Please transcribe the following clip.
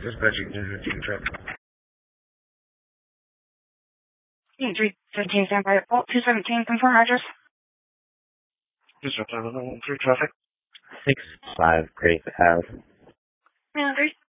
Dispatching 215 traffic. 315 standby. Vault 217, confirm address. Dispatch 3 traffic. 65 Grace Ave. Yeah, Grace.